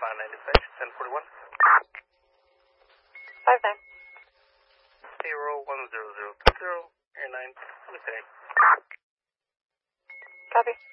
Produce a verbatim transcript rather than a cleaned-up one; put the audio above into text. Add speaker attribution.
Speaker 1: five nine dispatch, ten forty-one.
Speaker 2: five nine.
Speaker 1: zero one zero zero two zero, air nine, lieutenant.
Speaker 2: Copy.